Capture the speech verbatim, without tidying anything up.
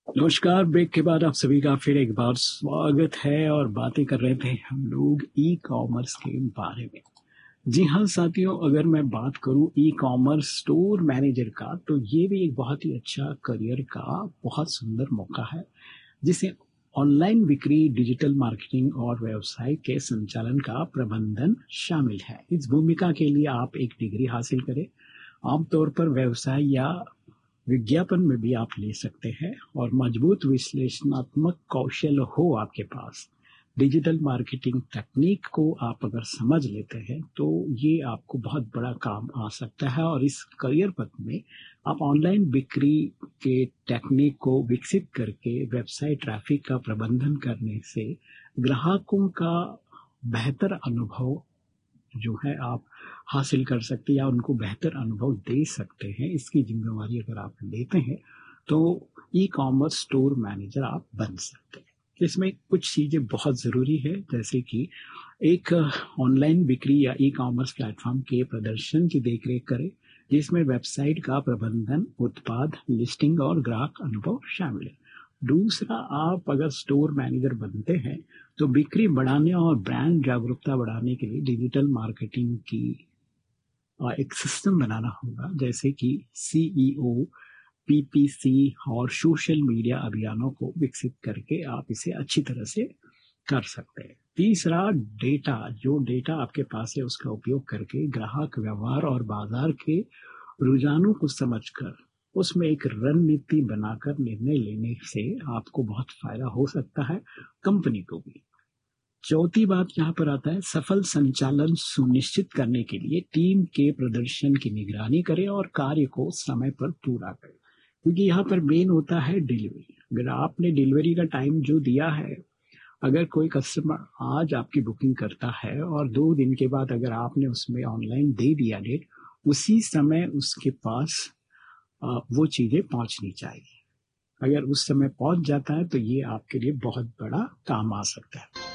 नमस्कार। ब्रेक के बाद आप सभी का फिर एक बार स्वागत है और बातें कर रहे थे हम लोग ई कॉमर्स के बारे में। जी हाँ साथियों, अगर मैं बात करूं ई कॉमर्स स्टोर मैनेजर का, तो ये भी एक बहुत ही अच्छा करियर का बहुत सुंदर मौका है जिसे ऑनलाइन बिक्री, डिजिटल मार्केटिंग और व्यवसाय के संचालन का प्रबंधन शामिल है। इस भूमिका के लिए आप एक डिग्री हासिल करें। आमतौर पर व्यवसाय या विज्ञापन में भी आप ले सकते हैं और मजबूत विश्लेषणात्मक कौशल हो आपके पास। डिजिटल मार्केटिंग तकनीक को आप अगर समझ लेते हैं तो ये आपको बहुत बड़ा काम आ सकता है और इस करियर पथ में आप ऑनलाइन बिक्री के टेक्निक को विकसित करके वेबसाइट ट्रैफिक का प्रबंधन करने से ग्राहकों का बेहतर अनुभव जो है आप हासिल कर सकते हैं या उनको बेहतर अनुभव दे सकते हैं। इसकी जिम्मेवारी अगर आप लेते हैं तो ई कॉमर्स स्टोर मैनेजर आप बन सकते हैं। इसमें कुछ चीज़ें बहुत ज़रूरी है, जैसे कि एक ऑनलाइन बिक्री या ई कॉमर्स प्लेटफॉर्म के प्रदर्शन की देखरेख करें, जिसमें वेबसाइट का प्रबंधन, उत्पाद लिस्टिंग और ग्राहक अनुभव शामिल है। दूसरा, आप अगर स्टोर मैनेजर बनते हैं तो बिक्री बढ़ाने और ब्रांड जागरूकता बढ़ाने के लिए डिजिटल मार्केटिंग की अ, एक सिस्टम बनाना होगा, जैसे कि सीईओ, पीपीसी और सोशल मीडिया अभियानों को विकसित करके आप इसे अच्छी तरह से कर सकते हैं। तीसरा, डेटा जो डेटा आपके पास है उसका उपयोग करके ग्राहक व्यवहार और बाजार के रुझानों को समझकर उसमें एक रणनीति बनाकर निर्णय लेने से आपको बहुत फायदा हो सकता है, कंपनी को भी। चौथी बात यहाँ पर आता है, सफल संचालन सुनिश्चित करने के लिए टीम के प्रदर्शन की निगरानी करें और कार्य को समय पर पूरा करें, क्योंकि यहाँ पर मेन होता है डिलीवरी। अगर आपने डिलीवरी का टाइम जो दिया है, अगर कोई कस्टमर आज आपकी बुकिंग करता है और दो दिन के बाद अगर आपने उसमें ऑनलाइन दे दिया डेट, उसी समय उसके पास आ, वो चीज़ें पहुंचनी चाहिए। अगर उस समय पहुंच जाता है तो ये आपके लिए बहुत बड़ा काम आ सकता है।